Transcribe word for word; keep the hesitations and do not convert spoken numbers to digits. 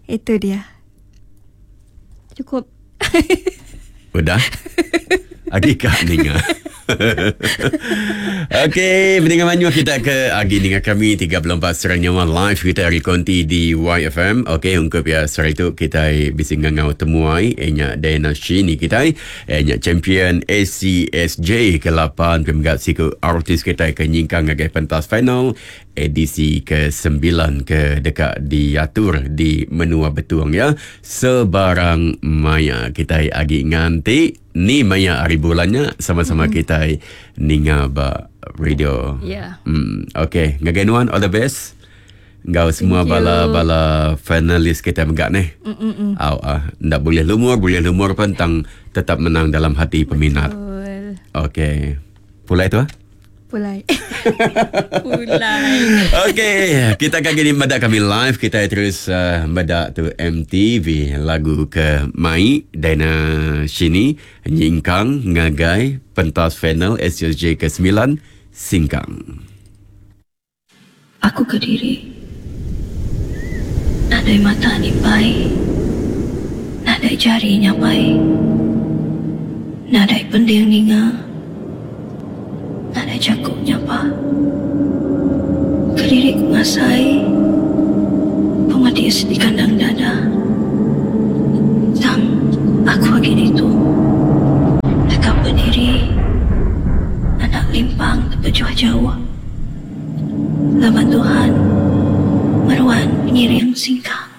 Itu dia. Cukup. Udah? Adik-adik dengar. Okey, pendengar Manyu, kita ke agi dengan kami tiga puluh empat serang nyaman live kita hari konti di Y F M. Okey, untuk ya sore itu kita bising ngau temuai enya Dana Shini kita enya champion A C S J ke lapan pemegat siku artis kita ke nyingkang ngagai pentas final edisi ke sembilan ke dekat diatur di menua betuang ya sebarang maya kita agi nganti ni maya hari bulannya sama-sama mm-hmm. kita ninga ba radio. Yeah. Hmm, okay. Ngaganuan all the best. Ngau semua bala-bala finalis kita megak ni. Aw ah, ndak boleh lumur, boleh lumur pun tang tetap menang dalam hati peminat. Betul. Okay. Pulai tu ah? Pulai. Pulai. Okay, kita akan gini medak kami live. Kita terus uh, medak tu M T V lagu ke Mai Dana Shini nyingkang ngagai pentas final S S J ke sembilan Singkang. Aku kediri. Nadai mata nipai. Nadai jari nyapai. Nadai pending ninga. Ada jago nyapa. Kediri ku ngasai. Pemati di kandang dada. Tang aku lagi itu. Dekat berdiri. Anak limpang terpejuah jauh. Laban Tuhan. Meruan penyiring singkang.